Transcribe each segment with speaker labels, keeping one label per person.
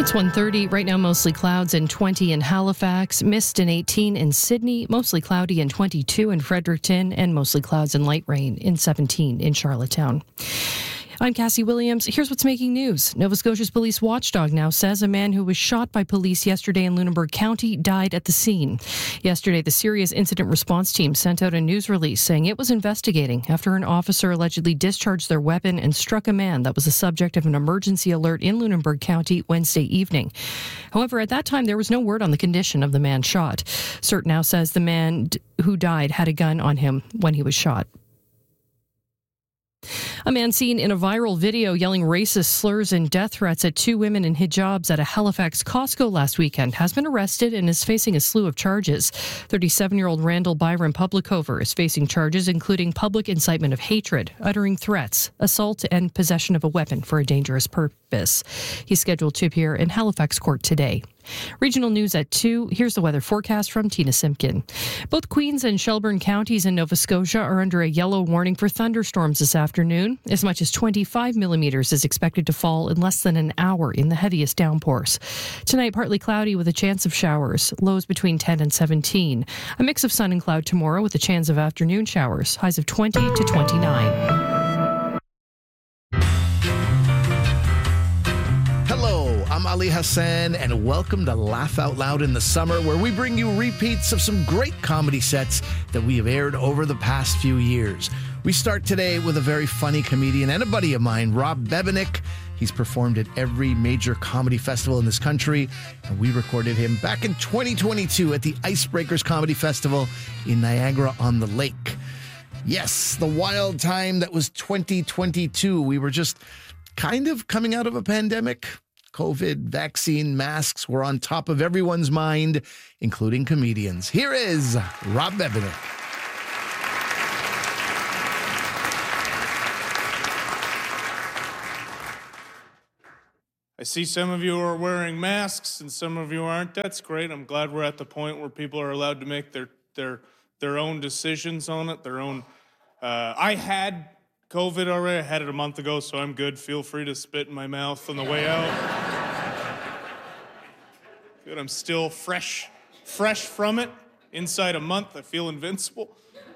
Speaker 1: It's 1:30. Right now, mostly clouds and 20 in Halifax, mist and 18 in Sydney, mostly cloudy and 22 in Fredericton, and mostly clouds and light rain in 17 in Charlottetown. I'm Cassie Williams. Here's what's making news. Nova Scotia's police watchdog now says a man who was shot by police yesterday in Lunenburg County died at the scene. Yesterday, the Serious Incident Response Team sent out a news release saying it was investigating after an officer allegedly discharged their weapon and struck a man that was the subject of an emergency alert in Lunenburg County Wednesday evening. However, at that time, there was no word on the condition of the man shot. CERT now says the man who died had a gun on him when he was shot. A man seen in a viral video yelling racist slurs and death threats at two women in hijabs at a Halifax Costco last weekend has been arrested and is facing a slew of charges. 37-year-old Randall Byron Publicover is facing charges including public incitement of hatred, uttering threats, assault, and possession of a weapon for a dangerous purpose. He's scheduled to appear in Halifax court today. Regional news at 2. Here's the weather forecast from Tina Simpkin. Both Queens and Shelburne counties in Nova Scotia are under a yellow warning for thunderstorms this afternoon. As much as 25 millimeters is expected to fall in less than an hour in the heaviest downpours. Tonight, partly cloudy with a chance of showers. Lows between 10 and 17. A mix of sun and cloud tomorrow with a chance of afternoon showers. Highs of 20 to 29.
Speaker 2: I'm Ali Hassan, and welcome to Laugh Out Loud in the Summer, where we bring you repeats of some great comedy sets that we have aired over the past few years. We start today with a very funny comedian and a buddy of mine, Rob Bebenick. He's performed at every major comedy festival in this country, and we recorded him back in 2022 at the Icebreakers Comedy Festival in Niagara-on-the-Lake. Yes, the wild time that was 2022. We were just kind of coming out of a pandemic. COVID, vaccine, masks were on top of everyone's mind, including comedians. Here is Rob Bebenick.
Speaker 3: I see some of you are wearing masks and some of you aren't. That's great. I'm glad we're at the point where people are allowed to make their own decisions on it, their own. I had COVID already. I had it a month ago, so I'm good. Feel free to spit in my mouth on the way out. Good, I'm still fresh from it. Inside a month, I feel invincible.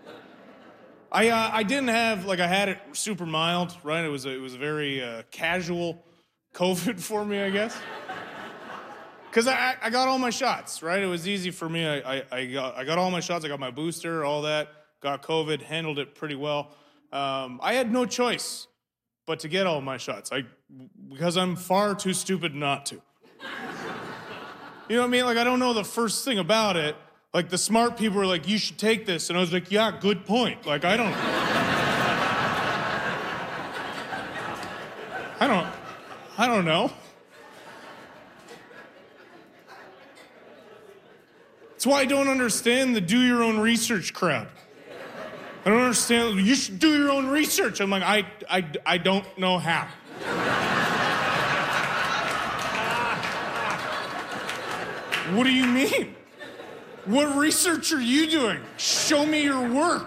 Speaker 3: I didn't have, I had it super mild, right? It was a very casual COVID for me, I guess. Because I got all my shots, right? It was easy for me. I got all my shots. I got my booster, all that. Got COVID, handled it pretty well. I had no choice but to get all my shots, because I'm far too stupid not to. You know what I mean? I don't know the first thing about it. The smart people were like, you should take this. And I was like, yeah, good point. I don't know. That's why I don't understand the do your own research crowd. I don't understand. You should do your own research. I'm like, I don't know how. What do you mean? What research are you doing? Show me your work.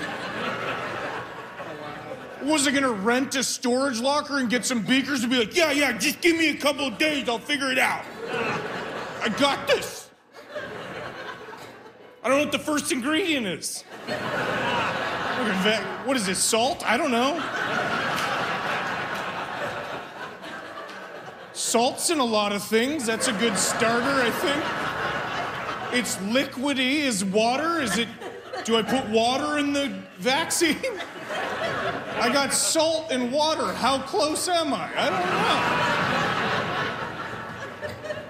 Speaker 3: Was I gonna rent a storage locker and get some beakers and be like, yeah, just give me a couple of days, I'll figure it out. I got this. I don't know what the first ingredient is. What is this, salt? I don't know. Salt's in a lot of things. That's a good starter, I think. It's liquidy. Is water? Do I put water in the vaccine? I got salt and water. How close am I? I don't know.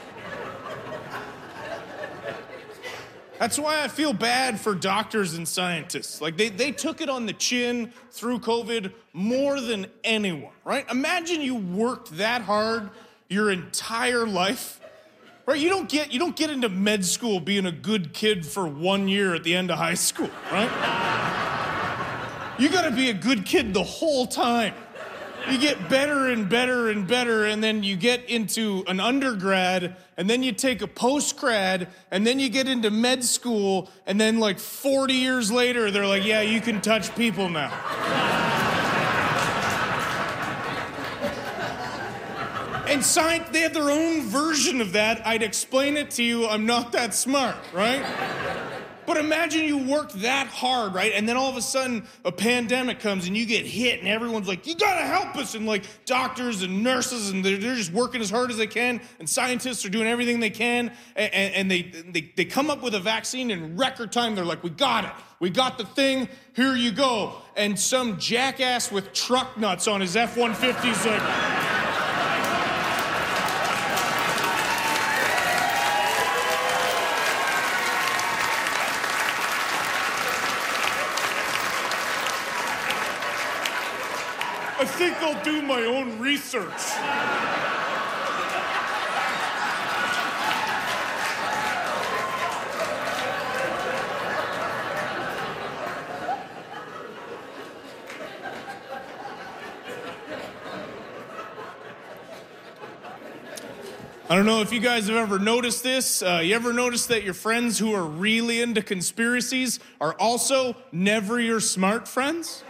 Speaker 3: That's why I feel bad for doctors and scientists. They took it on the chin through COVID more than anyone, right? Imagine you worked that hard your entire life, right? You don't get into med school being a good kid for 1 year at the end of high school, right? You gotta be a good kid the whole time. You get better and better and better, and then you get into an undergrad, and then you take a postgrad, and then you get into med school, and then 40 years later, they're like, yeah, you can touch people now. And they have their own version of that. I'd explain it to you. I'm not that smart, right? But imagine you work that hard, right? And then all of a sudden, a pandemic comes and you get hit and everyone's like, you gotta help us. And like doctors and nurses, and they're just working as hard as they can. And scientists are doing everything they can. And they come up with a vaccine in record time. They're like, we got it. We got the thing. Here you go. And some jackass with truck nuts on his F-150 is like... I think I'll do my own research. I don't know if you guys have ever noticed this. You ever notice that your friends who are really into conspiracies are also never your smart friends?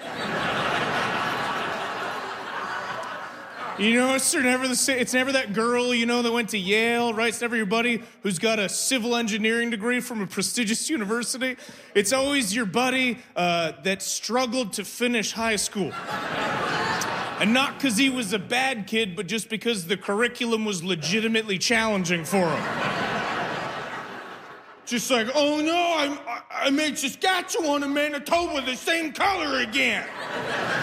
Speaker 3: You know, it's never that girl, you know, that went to Yale, right? It's never your buddy who's got a civil engineering degree from a prestigious university. It's always your buddy that struggled to finish high school. And not because he was a bad kid, but just because the curriculum was legitimately challenging for him. Just like, oh no, I made Saskatchewan and Manitoba the same color again.